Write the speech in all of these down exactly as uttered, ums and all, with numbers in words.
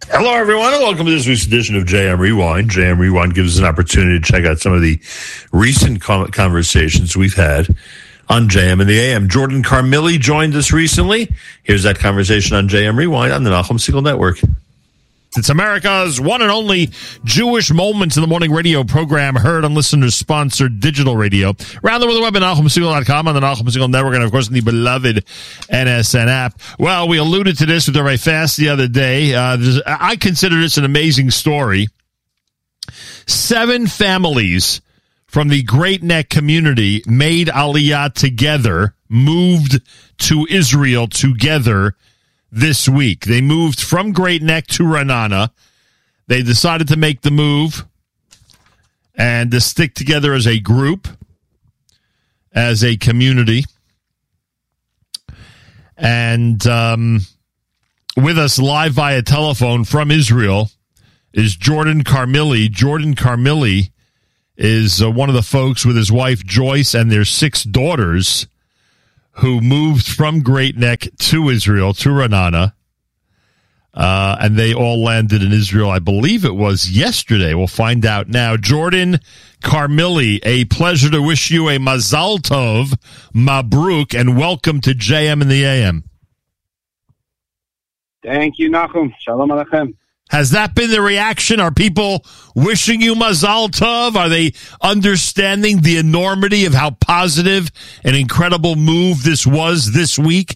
Hello, everyone, and welcome to this week's edition of J M Rewind. J M Rewind gives us an opportunity to check out some of the recent conversations we've had on J M and the A M. Jordan Carmilli joined us recently. Here's that conversation on J M Rewind on the Nachum Segal Network. It's America's one and only Jewish Moments in the Morning radio program, heard on listener-sponsored digital radio. Around the world, the web at Nachum Segal dot com, on the Nachum Segal Network, and, of course, in the beloved N S N app. Well, we alluded to this with Rabbi Fast the other day. Uh, I consider this an amazing story. Seven families from the Great Neck community made Aliyah together, moved to Israel together this week. They moved from Great Neck to Ra'anana. They decided to make the move and to stick together as a group, as a community. And um, with us live via telephone from Israel is Jordan Carmilli. Jordan Carmilli is uh, one of the folks with his wife Joyce and their six daughters who moved from Great Neck to Israel, to Ra'anana, uh, and they all landed in Israel, I believe it was yesterday. We'll find out now. Jordan Carmilli, a pleasure to wish you a Mazal Tov, Mabruk, and welcome to J M and the A M. Thank you, Nachum. Shalom Aleichem. Has that been the reaction? Are people wishing you Mazal Tov? Are they understanding the enormity of how positive and incredible move this was this week?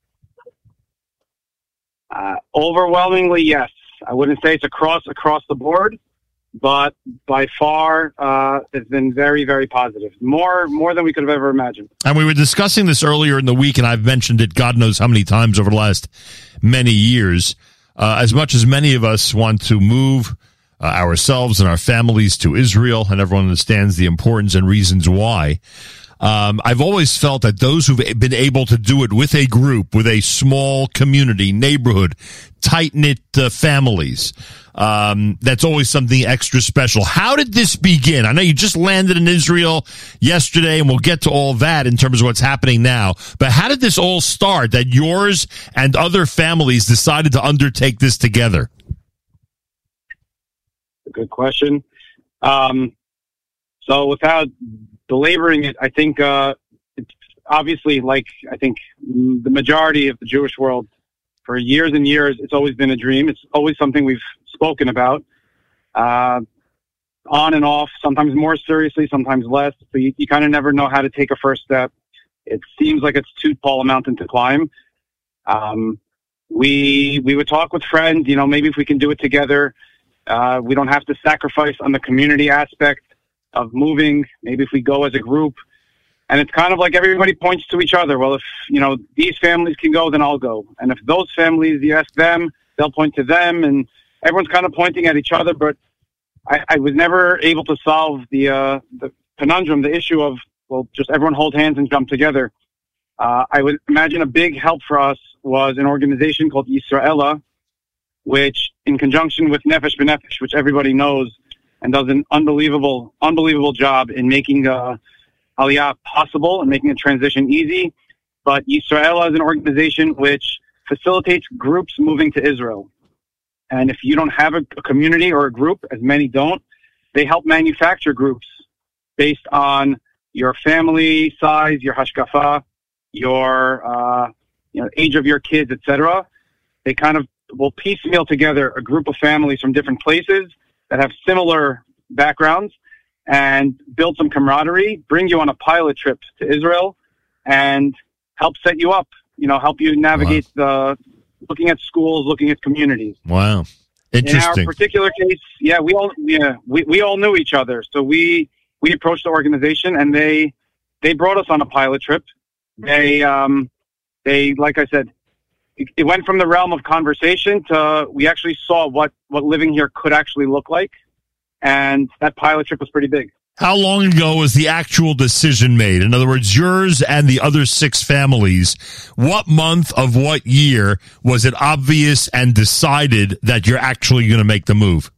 Uh, overwhelmingly, yes. I wouldn't say it's across across the board, but by far, uh, it's been very, very positive. More, more than we could have ever imagined. And we were discussing this earlier in the week, and I've mentioned it God knows how many times over the last many years. Uh, as much as many of us want to move uh, ourselves and our families to Israel, and everyone understands the importance and reasons why, um, I've always felt that those who've been able to do it with a group, with a small community, neighborhood, tight-knit uh, families, um, that's always something extra special. How did this begin? I know you just landed in Israel yesterday, and we'll get to all that in terms of what's happening now. But how did this all start, that yours and other families decided to undertake this together? Good question. Um, so without belaboring it, I think uh, it's obviously, like I think the majority of the Jewish world, for years and years, it's always been a dream. It's always something we've spoken about, uh, on and off, sometimes more seriously, sometimes less. So you, you kind of never know how to take a first step. It seems like it's too tall a mountain to climb. Um, we we would talk with friends, you know, maybe if we can do it together, uh, we don't have to sacrifice on the community aspect of moving. Maybe if we go as a group. And it's kind of like everybody points to each other. Well, if, you know, these families can go, then I'll go. And if those families, you ask them, they'll point to them. And everyone's kind of pointing at each other. But I, I was never able to solve the uh, the conundrum, the issue of, well, just everyone hold hands and jump together. Uh, I would imagine a big help for us was an organization called Yisraela, which, in conjunction with Nefesh B'Nefesh, which everybody knows and does an unbelievable, unbelievable job in making uh, Aliyah possible and making a transition easy. But Yisrael is an organization which facilitates groups moving to Israel. And if you don't have a, a community or a group, as many don't, they help manufacture groups based on your family size, your hashkafa, your uh, you know, age of your kids, et cetera. They kind of will piecemeal together a group of families from different places that have similar backgrounds and build some camaraderie, bring you on a pilot trip to Israel, and help set you up, you know, help you navigate wow. the, looking at schools, looking at communities. Wow. Interesting. In our particular case, yeah, we all, yeah, we, we all knew each other. So we, we approached the organization and they, they brought us on a pilot trip. They, um, they, like I said, it, it went from the realm of conversation to, we actually saw what, what living here could actually look like. And that pilot trip was pretty big. How long ago was the actual decision made? In other words, yours and the other six families, what month of what year was it obvious and decided that you're actually going to make the move?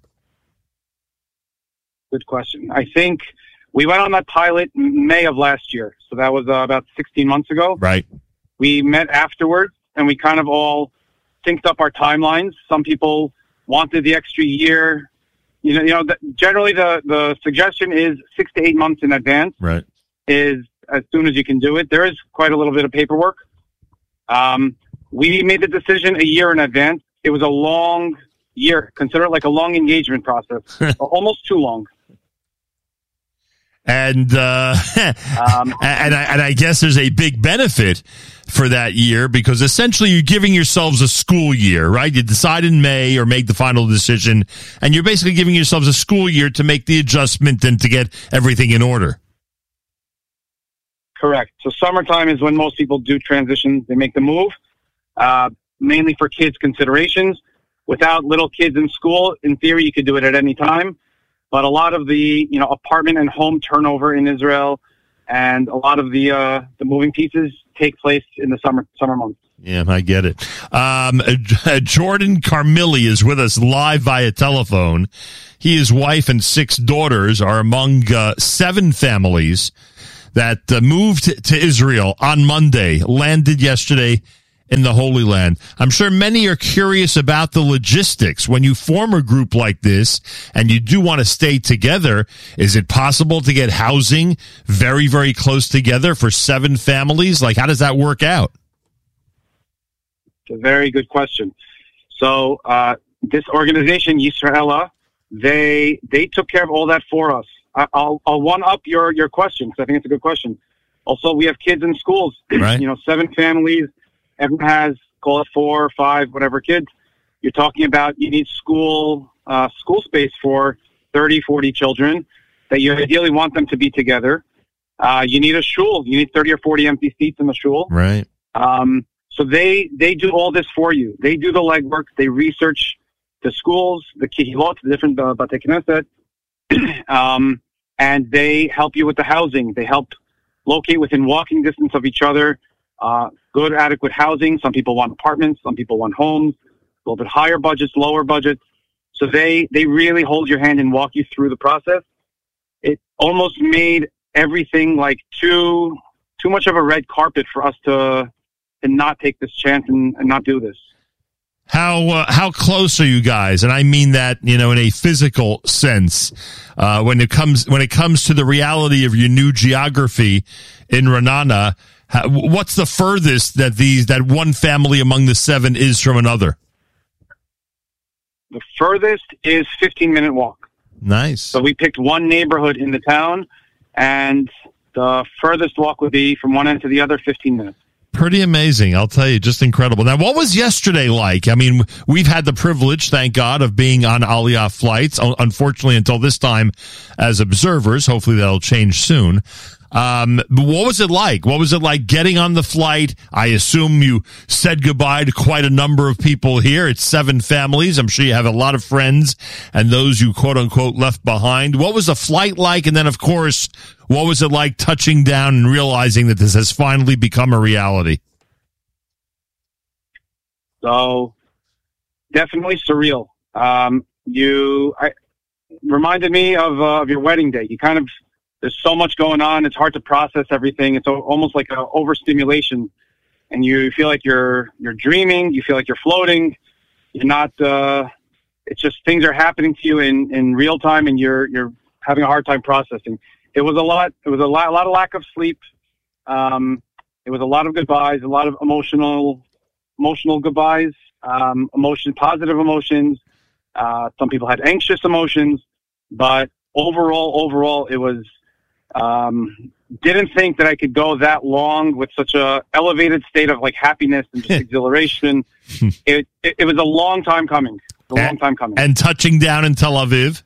Good question. I think we went on that pilot in May of last year. So that was uh, about sixteen months ago. Right. We met afterwards and we kind of all synced up our timelines. Some people wanted the extra year. You know, you know. The, generally, the, the suggestion is six to eight months in advance. Right. Is as soon as you can do it. There is quite a little bit of paperwork. Um, we made the decision a year in advance. It was a long year. Consider it like a long engagement process, almost too long. And uh, um, and I, and I guess there's a big benefit for that year because essentially you're giving yourselves a school year, right? You decide in May or make the final decision, and you're basically giving yourselves a school year to make the adjustment and to get everything in order. Correct. So summertime is when most people do transitions. They make the move, uh, mainly for kids' considerations. Without little kids in school, in theory, you could do it at any time. But a lot of the, you know, apartment and home turnover in Israel and a lot of the uh, the moving pieces take place in the summer summer months. Yeah, I get it. Um, uh, Jordan Carmilli is with us live via telephone. He, his wife, and six daughters are among uh, seven families that uh, moved to Israel on Monday, landed yesterday in the Holy Land. I'm sure many are curious about the logistics. When you form a group like this and you do want to stay together, is it possible to get housing very, very close together for seven families? Like, how does that work out? It's a very good question. So uh, this organization, Yisraela, they they took care of all that for us. I, I'll, I'll one-up your, your question because I think it's a good question. Also, we have kids in schools, right. You know, seven families. Everyone has, call it four, five, whatever kids. You're talking about you need school uh, school space for thirty, forty children that you ideally want them to be together. Uh, you need a shul. You need thirty or forty empty seats in the shul. Right. Um, so they, they do all this for you. They do the legwork. They research the schools, the kihilot, the different uh, Batei Knesset, um, and they help you with the housing. They help locate within walking distance of each other Uh, good, adequate housing. Some people want apartments. Some people want homes. A little bit higher budgets, lower budgets. So they, they really hold your hand and walk you through the process. It almost made everything like too too much of a red carpet for us to to not take this chance and, and not do this. How uh, how close are you guys? And I mean that, you know, in a physical sense. Uh, when it comes when it comes to the reality of your new geography in Ra'anana. How, what's the furthest that these that one family among the seven is from another? The furthest is fifteen minute walk. Nice. So we picked one neighborhood in the town, and the furthest walk would be from one end to the other, fifteen minutes. Pretty amazing, I'll tell you, just incredible. Now, what was yesterday like? I mean, we've had the privilege, thank God, of being on Aliyah flights, unfortunately until this time as observers. Hopefully that'll change soon. Um, but what was it like? What was it like getting on the flight? I assume you said goodbye to quite a number of people here. It's seven families. I'm sure you have a lot of friends and those you quote unquote left behind. What was the flight like? And then, of course, what was it like touching down and realizing that this has finally become a reality? So definitely surreal. Um, you, I reminded me of, uh, of your wedding day. You kind of, there's so much going on. It's hard to process everything. It's almost like an overstimulation, and you feel like you're you're dreaming. You feel like you're floating. You're not. Uh, it's just things are happening to you in, in real time, and you're you're having a hard time processing. It was a lot. It was a lot, a lot of lack of sleep. Um, it was a lot of goodbyes, a lot of emotional emotional goodbyes, um, emotion, positive emotions. Uh, some people had anxious emotions, but overall, overall, it was. Um, didn't think that I could go that long with such a elevated state of like happiness and just exhilaration. It, it it was a long time coming. A long time coming. And touching down in Tel Aviv,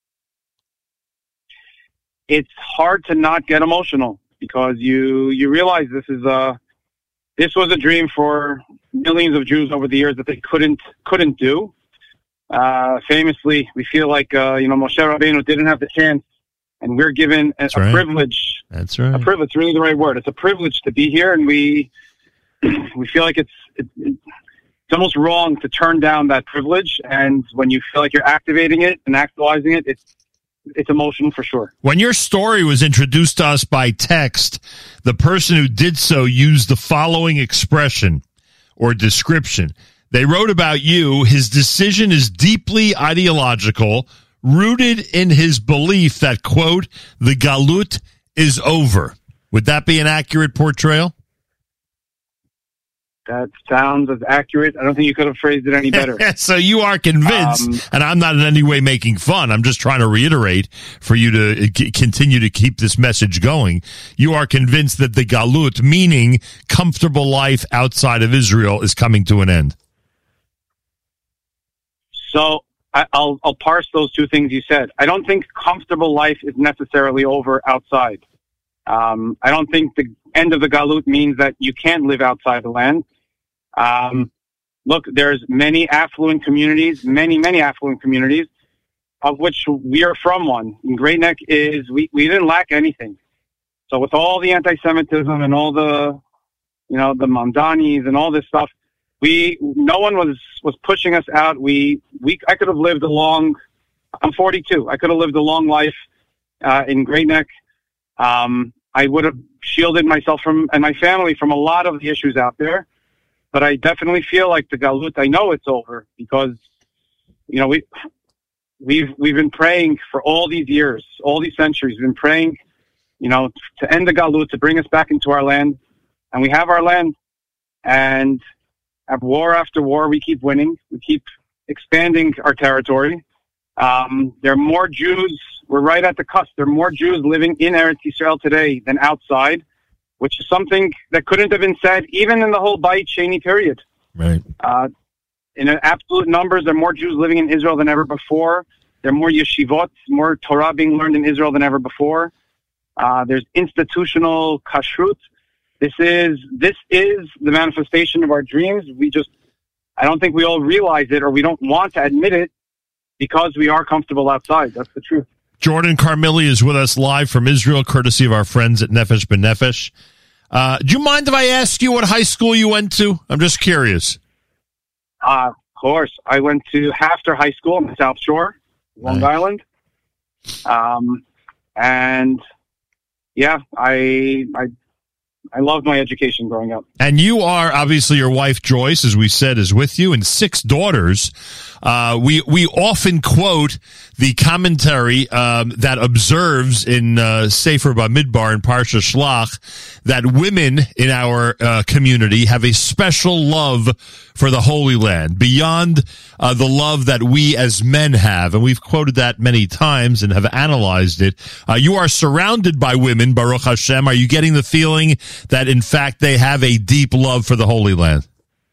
it's hard to not get emotional because you you realize this is a this was a dream for millions of Jews over the years that they couldn't couldn't do. Uh, famously, we feel like uh, you know Moshe Rabbeinu didn't have the chance. And we're given a, a right. privilege. That's right. A privilege, it's really the right word. It's a privilege to be here, and we we feel like it's it, it's almost wrong to turn down that privilege. And when you feel like you're activating it and actualizing it, it's it's emotional for sure. When your story was introduced to us by text, the person who did so used the following expression or description. They wrote about you. His decision is deeply ideological, rooted in his belief that, quote, the galut is over. Would that be an accurate portrayal? That sounds as accurate. I don't think you could have phrased it any better. So you are convinced, um, and I'm not in any way making fun. I'm just trying to reiterate for you to c- continue to keep this message going. You are convinced that the galut, meaning comfortable life outside of Israel, is coming to an end. So I, I'll, I'll parse those two things you said. I don't think comfortable life is necessarily over outside. Um, I don't think the end of the galut means that you can't live outside the land. Um, look, there's many affluent communities, many, many affluent communities, of which we are from one. And Great Neck is, we, we didn't lack anything. So with all the anti-Semitism and all the, you know, the Mamdanis and all this stuff, we, no one was, was pushing us out. We, we, I could have lived a long, I'm forty-two. I could have lived a long life, uh, in Great Neck. Um, I would have shielded myself from, and my family from a lot of the issues out there. But I definitely feel like the galut, I know it's over because, you know, we, we've, we've been praying for all these years, all these centuries. We've been praying, you know, to end the galut, to bring us back into our land. And we have our land. And at war after war, we keep winning. We keep expanding our territory. Um, there are more Jews. We're right at the cusp. There are more Jews living in Eretz Yisrael today than outside, which is something that couldn't have been said even in the whole Beit Sheni period. Right. Uh, in absolute numbers, there are more Jews living in Israel than ever before. There are more yeshivot, more Torah being learned in Israel than ever before. Uh, there's institutional kashrut. This is this is the manifestation of our dreams. We just, I don't think we all realize it, or we don't want to admit it because we are comfortable outside. That's the truth. Jordan Carmilli is with us live from Israel, courtesy of our friends at Nefesh B'Nefesh. Uh, do you mind if I ask you what high school you went to? I'm just curious. Uh, of course. I went to Hafter High School in the South Shore, Long Nice. Island. Um, and, yeah, I, I I loved my education growing up. And you are, obviously, your wife, Joyce, as we said, is with you, and six daughters. Uh, we, we often quote the commentary um, that observes in uh, Sefer Bamidbar and Parsha Shlach that women in our uh, community have a special love for the Holy Land, beyond uh, the love that we as men have. And we've quoted that many times and have analyzed it. Uh, you are surrounded by women, Baruch Hashem. Are you getting the feeling that, in fact, they have a deep love for the Holy Land?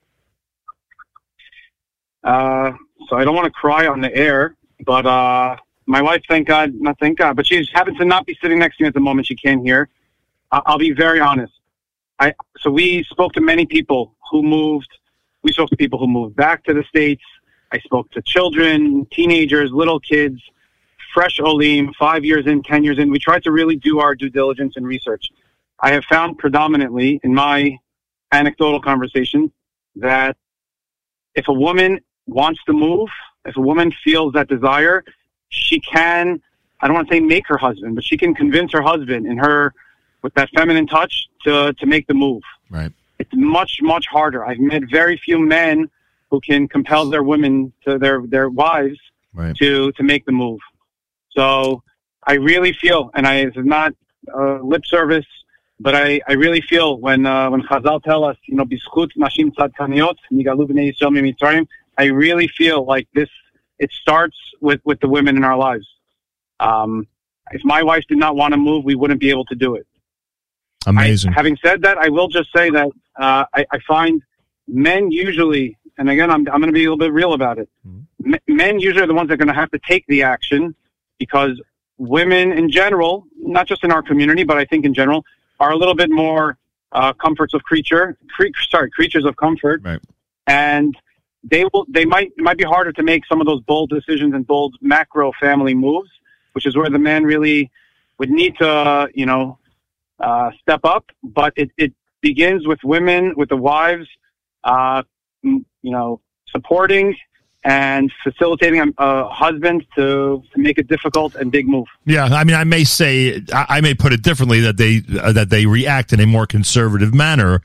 Uh, so I don't want to cry on the air, but uh, my wife, thank God, not thank God, but she happens to not be sitting next to me at the moment. She can't hear. Uh, I'll be very honest. I So we spoke to many people who moved. We spoke to people who moved back to the States. I spoke to children, teenagers, little kids, fresh Olim, five years in, ten years in. We tried to really do our due diligence and research. I have found predominantly in my anecdotal conversations that if a woman wants to move, if a woman feels that desire, she can, I don't want to say make her husband, but she can convince her husband in her, with that feminine touch, to, to make the move. Right. It's much, much harder. I've met very few men who can compel their women, to their, their wives, Right. to, to make the move. So I really feel, and I, this is not uh, lip service, but I, I really feel when uh, when Chazal tell us, you know, Bischut Nashim Tzadkaniot, Nigalu B'nei Yisrael Mitzrayim, I really feel like this, it starts with, with the women in our lives. Um, if my wife did not want to move, we wouldn't be able to do it. Amazing. I, having said that, I will just say that uh, I, I find men usually, and again, I'm, I'm going to be a little bit real about it, mm-hmm. M- men usually are the ones that are going to have to take the action, because women in general, not just in our community, but I think in general, are a little bit more uh, comforts of creature, cre- sorry, creatures of comfort, Right. and they will. They might it might be harder to make some of those bold decisions and bold macro family moves, which is where the man really would need to, uh, you know, uh, step up. But it, it begins with women, with the wives, uh, you know, supporting and facilitating a, a husband to, to make a difficult and big move. Yeah, I mean, I may say, I, I may put it differently, that they uh, that they react in a more conservative manner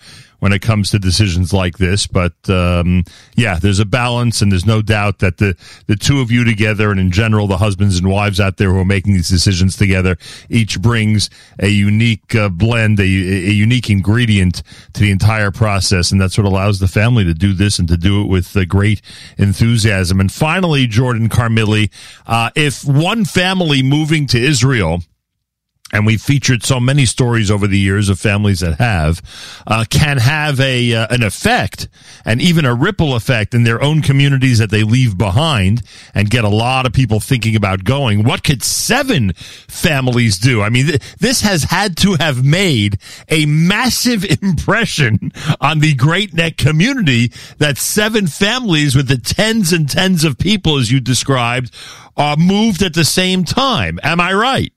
when it comes to decisions like this. But um, yeah, there's a balance, and there's no doubt that the, the two of you together, and in general, the husbands and wives out there who are making these decisions together, each brings a unique uh, blend, a, a unique ingredient to the entire process, and that's what allows the family to do this and to do it with uh, great enthusiasm. And finally, Jordan Carmilli, uh, if one family moving to Israel, and we've featured so many stories over the years of families that have, uh, can have a uh, an effect and even a ripple effect in their own communities that they leave behind and get a lot of people thinking about going. What could seven families do? I mean, th- this has had to have made a massive impression on the Great Neck community that seven families with the tens and tens of people, as you described, are moved at the same time. Am I right?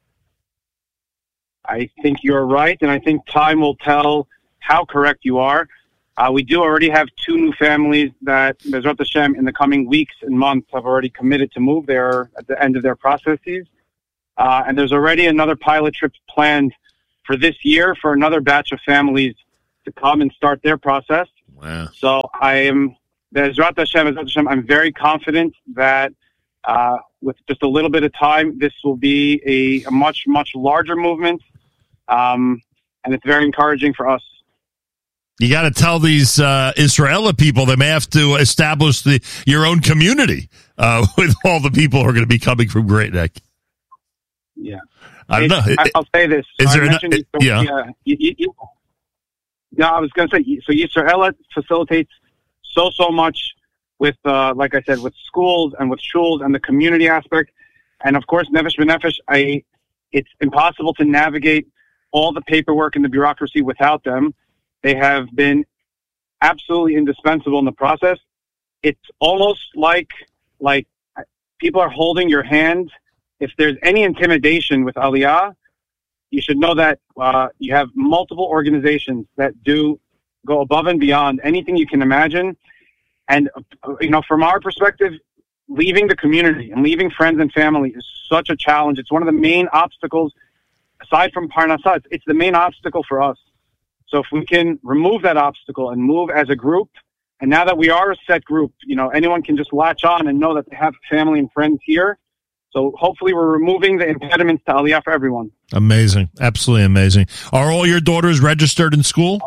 I think you're right, and I think time will tell how correct you are. Uh, we do already have two new families that, Bezrat Hashem, in the coming weeks and months have already committed to move. They're at the end of their processes. Uh, and there's already another pilot trip planned for this year for another batch of families to come and start their process. Wow. So I am, Bezrat Hashem, Bezrat Hashem, I'm very confident that uh, with just a little bit of time, this will be a, a much, much larger movement. Um, and it's very encouraging for us. You got to tell these uh, Israeli people they may have to establish the your own community uh, with all the people who are going to be coming from Great Neck. Yeah, I don't know. I, I'll say this. Is so there an, it, yeah? Yeah, you, you, you, yeah, I was going to say. So Yisrael facilitates so so much with, uh, like I said, with schools and with shuls and the community aspect, and of course, Nefesh B'Nefesh. I it's impossible to navigate all the paperwork and the bureaucracy without them. They have been absolutely indispensable in the process. It's almost like like people are holding your hand. If there's any intimidation with Aliyah, you should know that uh, you have multiple organizations that do go above and beyond anything you can imagine. And, uh, you know, from our perspective, leaving the community and leaving friends and family is such a challenge. It's one of the main obstacles. Aside from Parnassah, it's, it's the main obstacle for us. So if we can remove that obstacle and move as a group, and now that we are a set group, you know, anyone can just latch on and know that they have family and friends here. So hopefully we're removing the impediments to Aliyah for everyone. Amazing. Absolutely amazing. Are all your daughters registered in school?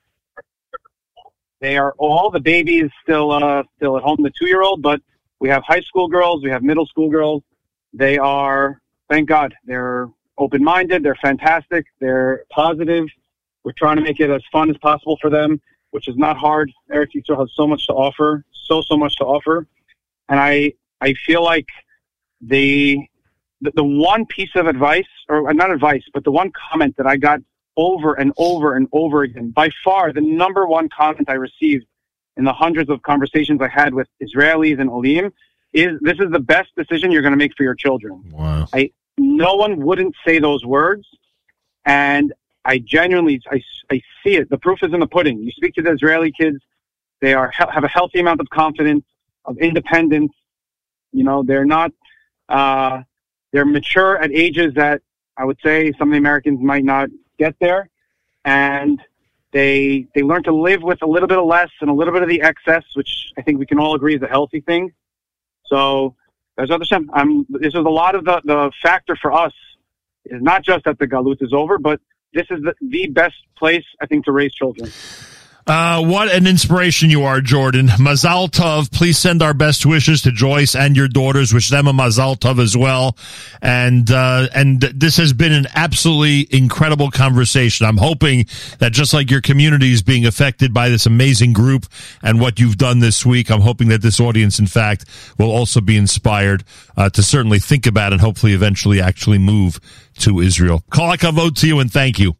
They are all. The baby is still uh, still at home, the two-year-old, but we have high school girls, we have middle school girls. They are, thank God, they're open-minded, they're fantastic, they're positive. We're trying to make it as fun as possible for them, which is not hard. Eretz Yisrael has so much to offer, so, so much to offer. And I I feel like the, the the one piece of advice, or not advice, but the one comment that I got over and over and over again, by far the number one comment I received in the hundreds of conversations I had with Israelis and Olim, is this is the best decision you're going to make for your children. Wow. I no one wouldn't say those words, and I genuinely, I, I see it. The proof is in the pudding. You speak to the Israeli kids, they are have a healthy amount of confidence, of independence. You know, they're not, uh, they're mature at ages that I would say some of the Americans might not get there. And they they learn to live with a little bit of less and a little bit of the excess, which I think we can all agree is a healthy thing. So, there's other stuff. Um, this is a lot of the, the factor for us is not just that the Galut is over, but this is the, the best place, I think, to raise children. Uh, what an inspiration you are, Jordan. Mazal Tov. Please send our best wishes to Joyce and your daughters. Wish them a Mazal Tov as well. And, uh, and this has been an absolutely incredible conversation. I'm hoping that just like your community is being affected by this amazing group and what you've done this week, I'm hoping that this audience, in fact, will also be inspired, uh, to certainly think about and hopefully eventually actually move to Israel. Kol hakavod to you and thank you.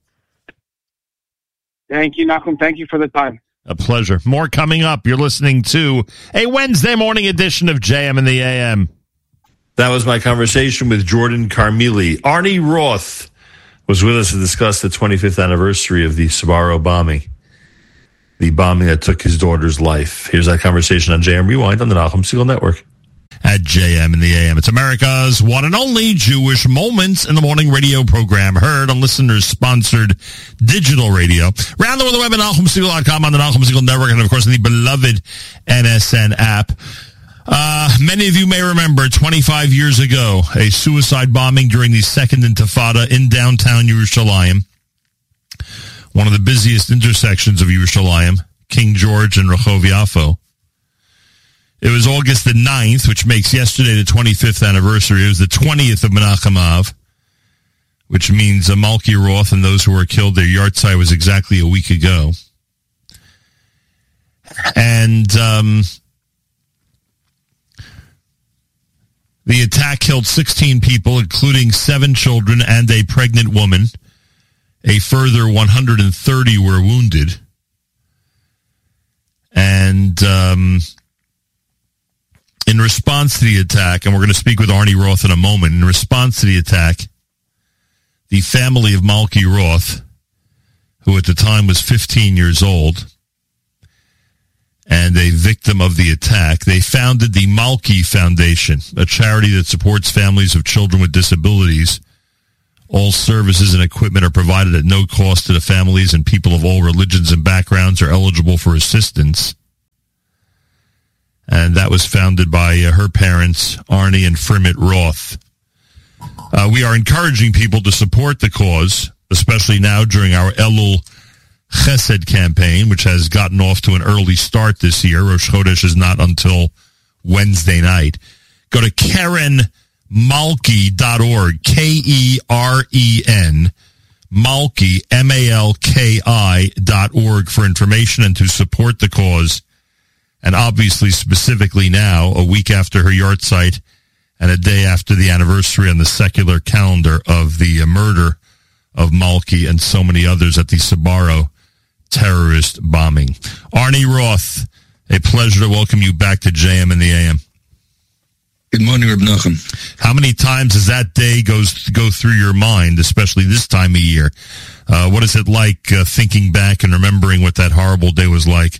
Thank you, Nachum. Thank you for the time. A pleasure. More coming up. You're listening to a Wednesday morning edition of J M in the A M. That was my conversation with Jordan Carmilli. Arnie Roth was with us to discuss the twenty-fifth anniversary of the Sbarro bombing, the bombing that took his daughter's life. Here's that conversation on J M Rewind on the Nachum Segal Network. at J M in the A M. It's America's one and only Jewish Moments in the Morning radio program, heard on listeners-sponsored digital radio. Around the world, the web at Nachum Segal dot com, on the Nachum Segal Network, and of course, in the beloved N S N app. Uh, many of you may remember twenty-five years ago, a suicide bombing during the Second Intifada in downtown Yerushalayim, one of the busiest intersections of Yerushalayim, King George and Rehov Yafo. It was August the ninth, which makes yesterday the twenty-fifth anniversary. It was the twentieth of Menachem Av, which means uh, Malki Roth and those who were killed, their yahrzeit was exactly a week ago. And um, the attack killed sixteen people, including seven children and a pregnant woman. A further one hundred thirty were wounded. And um, in response to the attack, and we're going to speak with Arnie Roth in a moment, in response to the attack, the family of Malki Roth, who at the time was fifteen years old and a victim of the attack, they founded the Malki Foundation, a charity that supports families of children with disabilities. All services and equipment are provided at no cost to the families, and people of all religions and backgrounds are eligible for assistance. And that was founded by uh, her parents, Arnie and Frimit Roth. Uh, we are encouraging people to support the cause, especially now during our Elul Chesed campaign, which has gotten off to an early start this year. Rosh Chodesh is not until Wednesday night. Go to Keren Malki dot org, K E R E N, Malki, M A L K I dot org for information and to support the cause. And obviously, specifically now, a week after her yahrzeit and a day after the anniversary on the secular calendar of the murder of Malki and so many others at the Sbarro terrorist bombing. Arnie Roth, a pleasure to welcome you back to J M in the A M. Good morning, Reb Nachum. How many times does that day goes go through your mind, especially this time of year? Uh, what is it like uh, thinking back and remembering what that horrible day was like?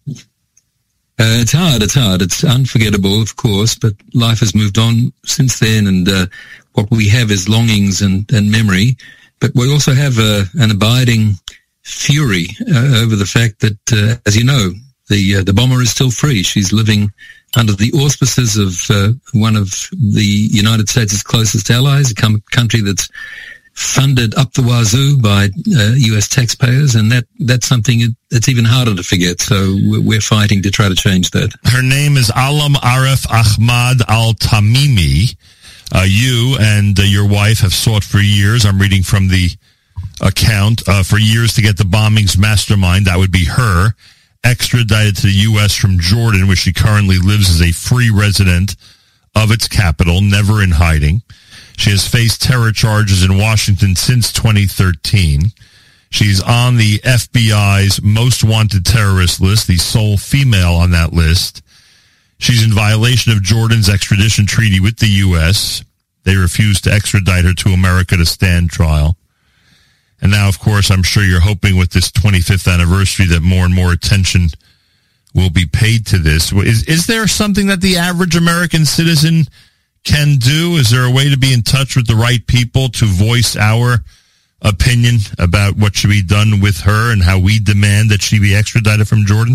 Uh, it's hard, it's hard. It's unforgettable, of course, but life has moved on since then, and uh, what we have is longings and, and memory, but we also have uh, an abiding fury uh, over the fact that, uh, as you know, the uh, the bomber is still free. She's living under the auspices of uh, one of the United States' closest allies, a com- country that's funded up the wazoo by uh, U S taxpayers, and that that's something that's even harder to forget. So we're fighting to try to change that. Her name is Alam Aref Ahmad Al-Tamimi. Uh, you and uh, your wife have sought for years, I'm reading from the account, uh, for years to get the bombing's mastermind, that would be her, extradited to the U S from Jordan, where she currently lives as a free resident of its capital, never in hiding. She has faced terror charges in Washington since twenty thirteen. She's on the F B I's most wanted terrorist list, the sole female on that list. She's in violation of Jordan's extradition treaty with the U S. They refused to extradite her to America to stand trial. And now, of course, I'm sure you're hoping with this twenty-fifth anniversary that more and more attention will be paid to this. Is, is there something that the average American citizen can do? Is there a way to be in touch with the right people to voice our opinion about what should be done with her and how we demand that she be extradited from Jordan?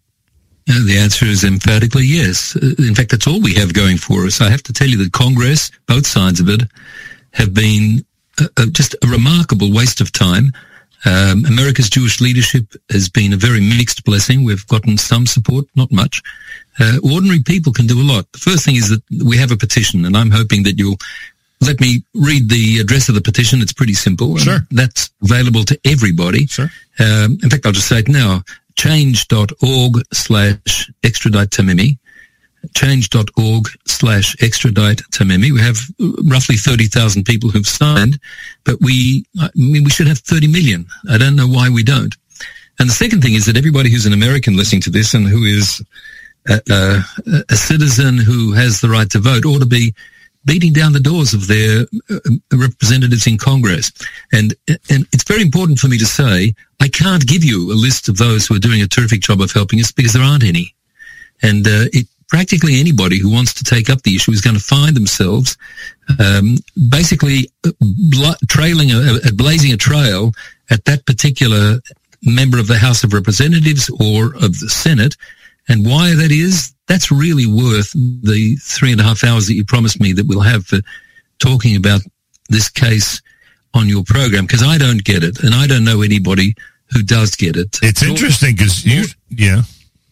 Uh, the answer is emphatically yes. Uh, in fact, that's all we have going for us. I have to tell you that Congress, both sides of it, have been uh, uh, just a remarkable waste of time. Um, America's Jewish leadership has been a very mixed blessing. We've gotten some support, not much. Uh, ordinary people can do a lot. The first thing is that we have a petition, and I'm hoping that you'll let me read the address of the petition. It's pretty simple. Sure. That's available to everybody. Sure. Um, in fact, I'll just say it now. Change.org slash extradite Tamimi. Change.org slash extradite Tamimi. We have roughly thirty thousand people who've signed, but we, I mean, we should have thirty million. I don't know why we don't. And the second thing is that everybody who's an American listening to this and who is a, a, a citizen who has the right to vote ought to be beating down the doors of their representatives in Congress. And, and it's very important for me to say, I can't give you a list of those who are doing a terrific job of helping us because there aren't any. And uh, it practically anybody who wants to take up the issue is going to find themselves um, basically bl- trailing, a, a, blazing a trail at that particular member of the House of Representatives or of the Senate. And why that is, that's really worth the three and a half hours that you promised me that we'll have for talking about this case on your program, because I don't get it, and I don't know anybody who does get it. It's interesting because you, yeah.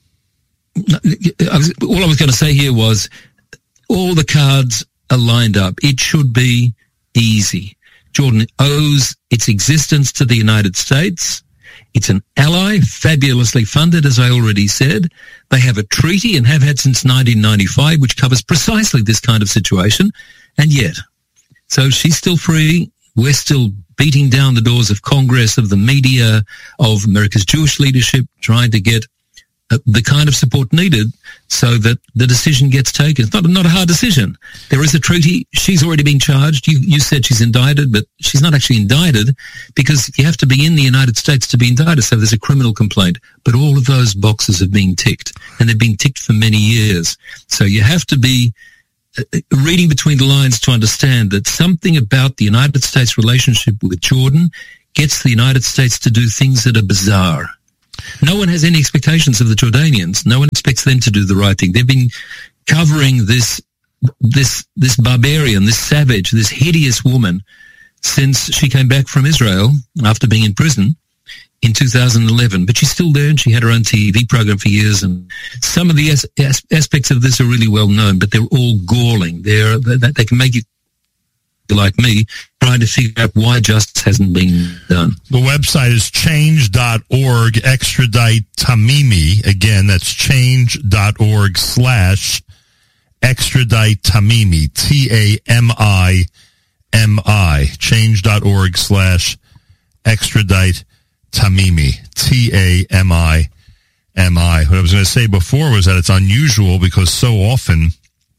I was, all I was going to say here was all the cards are lined up. It should be easy. Jordan owes its existence to the United States. It's an ally, fabulously funded, as I already said. They have a treaty and have had since nineteen ninety-five, which covers precisely this kind of situation. And yet, so she's still free. We're still beating down the doors of Congress, of the media, of America's Jewish leadership, trying to get uh, the kind of support needed so that the decision gets taken. It's not, not a hard decision. There is a treaty. She's already been charged. You, you said she's indicted, but she's not actually indicted because you have to be in the United States to be indicted. So there's a criminal complaint. But all of those boxes have been ticked, and they've been ticked for many years. So you have to be reading between the lines to understand that something about the United States relationship with Jordan gets the United States to do things that are bizarre. No one has any expectations of the Jordanians. No one expects them to do the right thing. They've been covering this, this, this barbarian, this savage, this hideous woman since she came back from Israel after being in prison in two thousand eleven, but she's still there, and she had her own T V program for years, and some of the as- as- aspects of this are really well known, but they're all galling. They're, they, they can make you, like me, trying to figure out why justice hasn't been done. The website is change dot org, extradite Tamimi. Again, that's change dot org slash extradite Tamimi, T A M I M I, change dot org slash extradite Tamimi, T A M I M I. What I was going to say before was that it's unusual because so often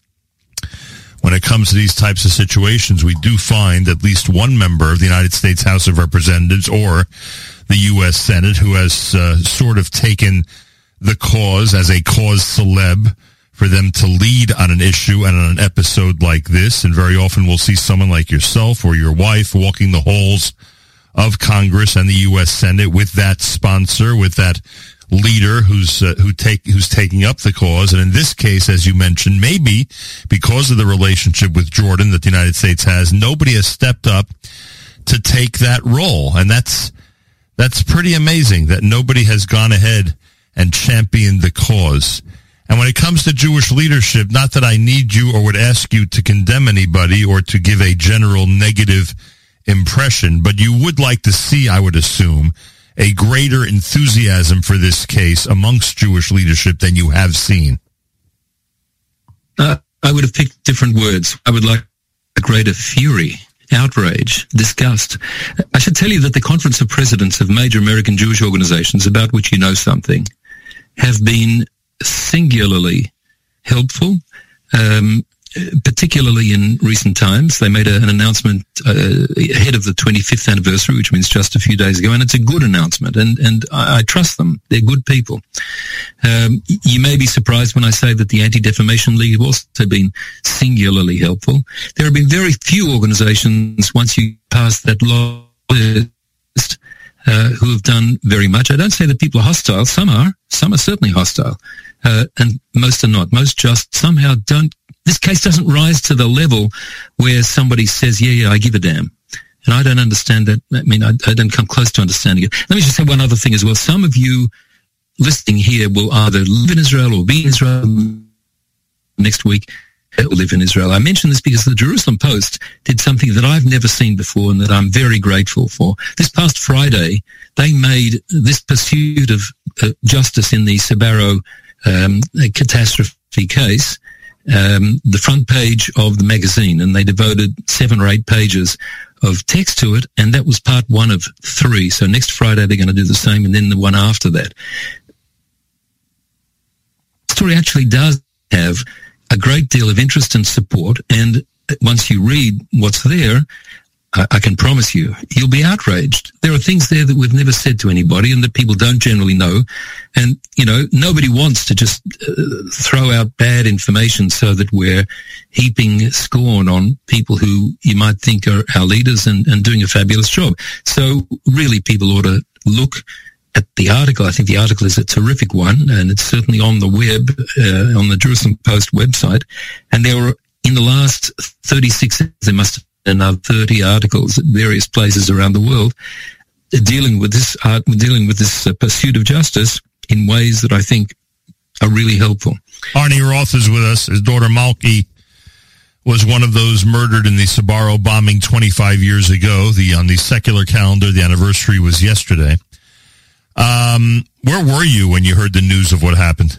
when it comes to these types of situations, we do find at least one member of the United States House of Representatives or the U S Senate who has uh, sort of taken the cause as a cause celeb for them to lead on an issue and on an episode like this. And very often we'll see someone like yourself or your wife walking the halls of Congress and the U S Senate with that sponsor, with that leader who's uh, who take who's taking up the cause. And in this case, as you mentioned, maybe because of the relationship with Jordan that the United States has, nobody has stepped up to take that role. And that's that's pretty amazing that nobody has gone ahead and championed the cause. And when it comes to Jewish leadership, not that I need you or would ask you to condemn anybody or to give a general negative impression, but you would like to see, I would assume, a greater enthusiasm for this case amongst Jewish leadership than you have seen. Uh, I would have picked different words. I would like a greater fury, outrage, disgust. I should tell you that the Conference of Presidents of major American Jewish organizations, about which you know something, have been singularly helpful, um, particularly in recent times. They made a, an announcement uh, ahead of the twenty-fifth anniversary, which means just a few days ago, and it's a good announcement, and, and I, I trust them. They're good people. Um, you may be surprised when I say that the Anti-Defamation League have also been singularly helpful. There have been very few organizations, once you pass that law list, uh, who have done very much. I don't say that people are hostile. Some are. Some are certainly hostile. Uh, and most are not. Most just somehow don't. This case doesn't rise to the level where somebody says, yeah, yeah, I give a damn. And I don't understand that. I mean, I, I don't come close to understanding it. Let me just say one other thing as well. Some of you listening here will either live in Israel or be in Israel next week or live in Israel. I mention this because the Jerusalem Post did something that I've never seen before and that I'm very grateful for. This past Friday, they made this pursuit of uh, justice in the Sbarro um, catastrophe case Um, the front page of the magazine, and they devoted seven or eight pages of text to it, and that was part one of three. So next Friday they're going to do the same, and then the one after that. The story actually does have a great deal of interest and support, and once you read what's there, I, I can promise you, you'll be outraged. There are things there that we've never said to anybody and that people don't generally know. And, you know, nobody wants to just uh, throw out bad information so that we're heaping scorn on people who you might think are our leaders and, and doing a fabulous job. So really people ought to look at the article. I think the article is a terrific one, and it's certainly on the web, uh, on the Jerusalem Post website. And there were, in the last thirty-six, there must have been another thirty articles at various places around the world uh, dealing with this art, dealing with this uh, pursuit of justice in ways that I think are really helpful. Arnie Roth is with us. His daughter Malki was one of those murdered in the Sbarro bombing twenty-five years ago. The on the secular calendar, the anniversary was yesterday. Um, where were you when you heard the news of what happened?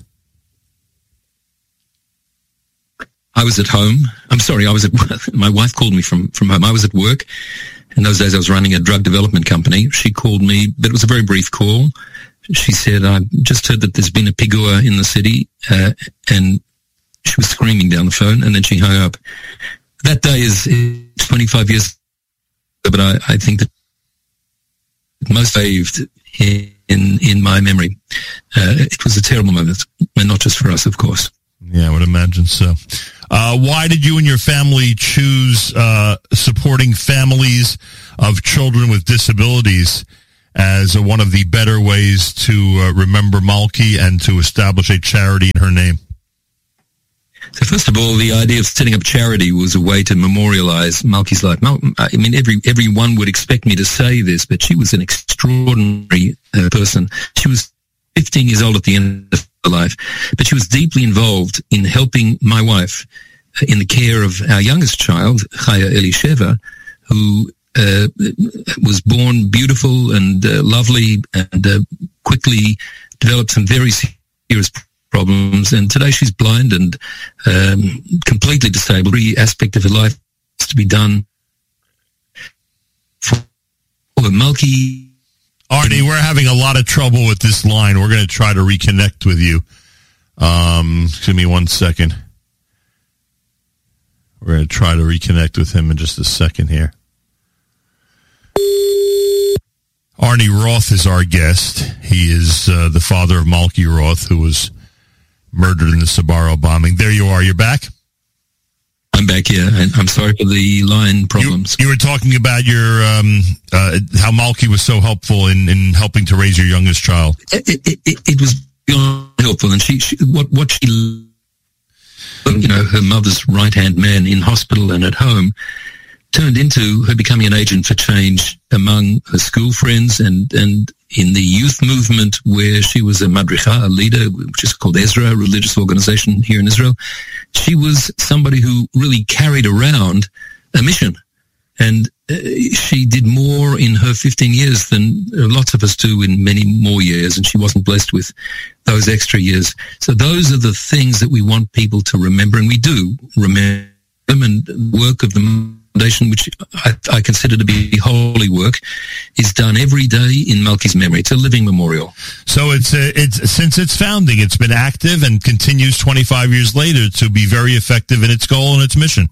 I was at home. I'm sorry, I was at my wife called me from, from home. I was at work. In those days I was running a drug development company. She called me, but it was a very brief call. She said, I just heard that there's been a pigua in the city, uh, and she was screaming down the phone, and then she hung up. That day is twenty-five years ago, but I, I think that most saved in in my memory. Uh, it was a terrible moment, and not just for us, of course. Yeah, I would imagine so. Uh, why did you and your family choose uh, supporting families of children with disabilities as uh, one of the better ways to uh, remember Malki and to establish a charity in her name? So first of all, the idea of setting up charity was a way to memorialize Malki's life. I mean, every everyone would expect me to say this, but she was an extraordinary uh, person. She was fifteen years old at the end of her life, but she was deeply involved in helping my wife in the care of our youngest child, Chaya Elisheva, who uh, was born beautiful and uh, lovely and uh, quickly developed some very serious problems, and today she's blind and um, completely disabled. Every aspect of her life has to be done for Malki. Arnie, we're having a lot of trouble with this line. We're going to try to reconnect with you. Um, give me one second. We're going to try to reconnect with him in just a second here. Arnie Roth is our guest. He is uh, the father of Malki Roth, who was murdered in the Sbarro bombing. There you are. You're back? I'm back, yeah. I'm sorry for the line problems. You, you were talking about your um, uh, how Malki was so helpful in, in helping to raise your youngest child. It, it, it, it was beyond helpful, and she, she what what she, you know, her mother's right-hand man in hospital and at home, turned into her becoming an agent for change among her school friends and, and in the youth movement where she was a madricha, a leader, which is called Ezra, a religious organization here in Israel. She was somebody who really carried around a mission. And uh, she did more in her fifteen years than lots of us do in many more years, and she wasn't blessed with those extra years. So those are the things that we want people to remember, and we do remember them, and work of the Foundation, which I, I consider to be holy work, is done every day in Malki's memory. It's a living memorial. So it's uh, it's since its founding, it's been active and continues twenty-five years later to be very effective in its goal and its mission.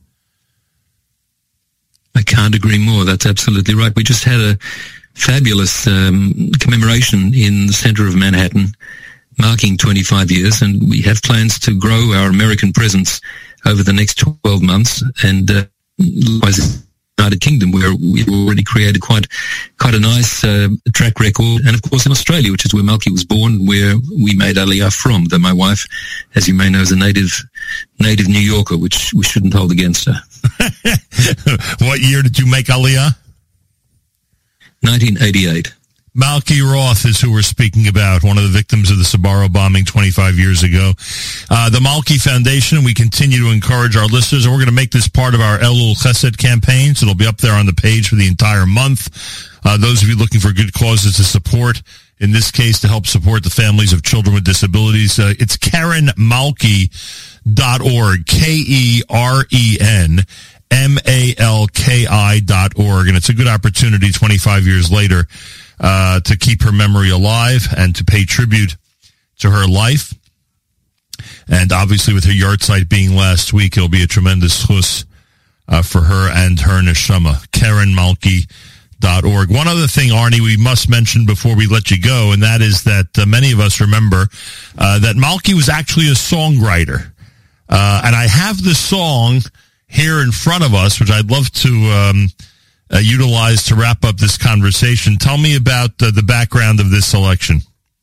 I can't agree more. That's absolutely right. We just had a fabulous um, commemoration in the center of Manhattan, marking twenty-five years, and we have plans to grow our American presence over the next twelve months, and uh, likewise in the United Kingdom, where we've already created quite quite a nice uh, track record, and of course in Australia, which is where Malki was born, where we made Aliyah from. Though my wife, as you may know, is a native native New Yorker, which we shouldn't hold against her. What year did you make Aliyah? nineteen eighty-eight. Malki Roth is who we're speaking about, one of the victims of the Sbarro bombing twenty-five years ago. Uh, the Malki Foundation, we continue to encourage our listeners, and we're going to make this part of our Elul Chesed campaign, so it'll be up there on the page for the entire month. Uh, those of you looking for good causes to support, in this case, to help support the families of children with disabilities, uh, it's Keren Malki dot org, K E R E N M A L K I dot org, and it's a good opportunity twenty-five years later Uh, to keep her memory alive and to pay tribute to her life. And obviously with her yahrzeit being last week, it'll be a tremendous chus uh, for her and her neshama. Karen Malki dot org. One other thing, Arnie, we must mention before we let you go, and that is that uh, many of us remember uh, that Malki was actually a songwriter. Uh, and I have the song here in front of us, which I'd love to um, uh, utilize to wrap up this conversation. Tell me about uh, the background of this selection.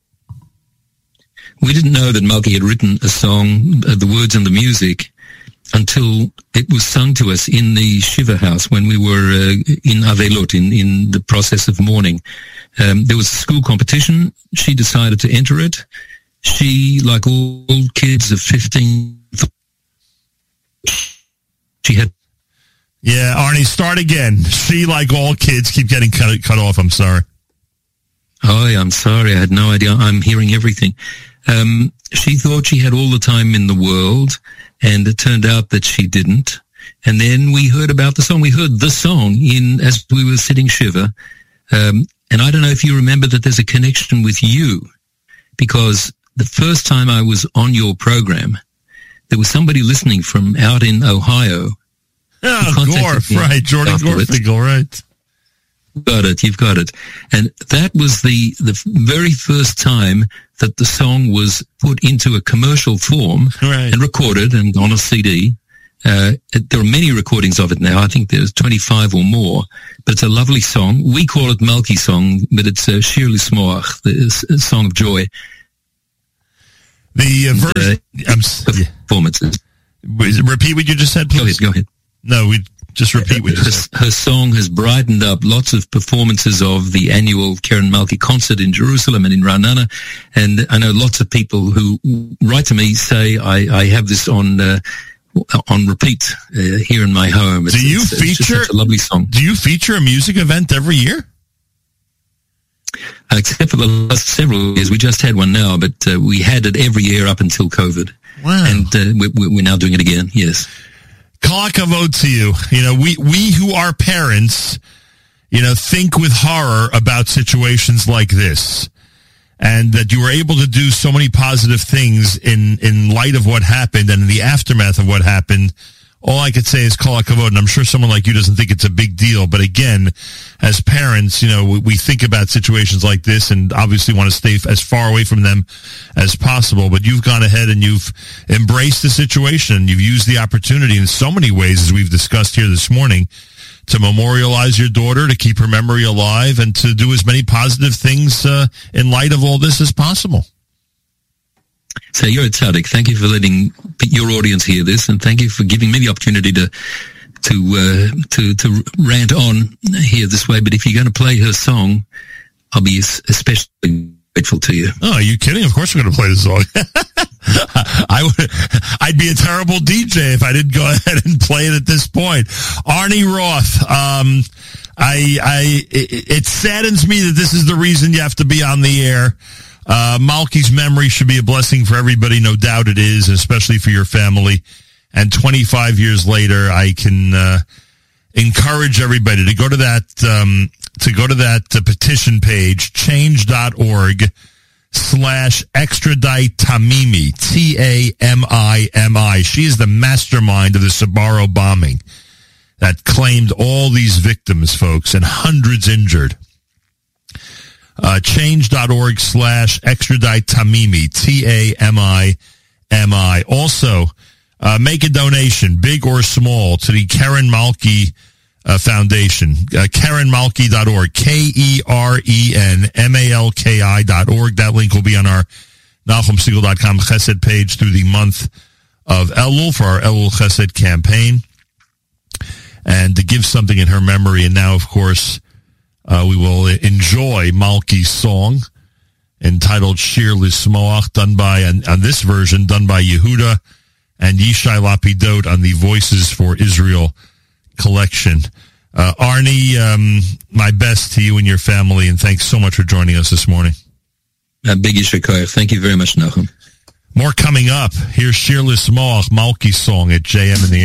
We didn't know that Malki had written a song, uh, the words and the music, until it was sung to us in the Shiva house when we were uh, in Avelot, in, in the process of mourning. Um, there was a school competition. She decided to enter it. She, like all kids of fifteen, she had... Yeah, Arnie, start again. She, like all kids, keep getting cut, cut off. I'm sorry. Oh, yeah, I'm sorry. I had no idea. I'm hearing everything. Um, she thought she had all the time in the world, and it turned out that she didn't. And then we heard about the song. We heard the song in as we were sitting Shiva. Um, and I don't know if you remember that there's a connection with you, because the first time I was on your program, there was somebody listening from out in Ohio. Oh, Gorf, right. Jordan Gorfinkel, right. Got it. You've got it. And that was the, the very first time that the song was put into a commercial form right. and recorded and on a C D. Uh, there are many recordings of it now. I think there's twenty-five or more, but it's a lovely song. We call it Malki song, but it's uh, Shir Lismoach, the uh, song of joy. The uh, verse, and, uh, I'm, performances. Repeat what you just said, please. Go ahead. Go ahead. No, we just repeat what you her, said. Her song has brightened up lots of performances of the annual Karen Malki concert in Jerusalem and in Ra'anana. And I know lots of people who write to me say, I, I have this on, uh, on repeat, uh, here in my home. It's, do you it's, feature it's a lovely song? Do you feature a music event every year? Uh, except for the last several years. We just had one now, but uh, we had it every year up until COVID. Wow. And uh, we, we're now doing it again, yes. Kol hakavod to you. You know, we, we who are parents, you know, think with horror about situations like this. And that you were able to do so many positive things in, in light of what happened and in the aftermath of what happened. All I could say is kol hakavod, and I'm sure someone like you doesn't think it's a big deal. But again, as parents, you know, we, we think about situations like this and obviously want to stay as far away from them as possible. But you've gone ahead and you've embraced the situation. You've used the opportunity in so many ways, as we've discussed here this morning, to memorialize your daughter, to keep her memory alive, and to do as many positive things uh, in light of all this as possible. So you're a tzaddik. Thank you for letting your audience hear this, and thank you for giving me the opportunity to to uh, to to rant on here this way. But if you're going to play her song, I'll be especially grateful to you. Oh, are you kidding? Of course we're going to play the song. I would, I'd be a terrible D J if I didn't go ahead and play it at this point. Arnie Roth, um, I, I, it, it saddens me that this is the reason you have to be on the air. Uh, Malki's memory should be a blessing for everybody. No doubt it is, especially for your family. And twenty-five years later, I can, uh, encourage everybody to go to that, um, to go to that uh, petition page, change.org slash extradite Tamimi, T A M I M I. She is the mastermind of the Sbarro bombing that claimed all these victims, folks, and hundreds injured. Uh, change.org slash extradite Tamimi, T A M I M I. Also, uh, make a donation, big or small, to the Karen Malki uh, Foundation, uh, Karen Malki dot org, K E R E N M A L K I dot org. That link will be on our Nachum Segal dot com Chesed page through the month of Elul for our Elul Chesed campaign, and to give something in her memory. And now, of course, Uh, we will enjoy Malki's song entitled Shir Lismoach, done by, on, on this version, done by Yehuda and Yishai Lapidot on the Voices for Israel collection. Uh, Arnie, um, my best to you and your family, and thanks so much for joining us this morning. Uh, big Yishai. Thank you very much, Nachum. More coming up. Here's Shir Lismoach, Malki's song at J M in the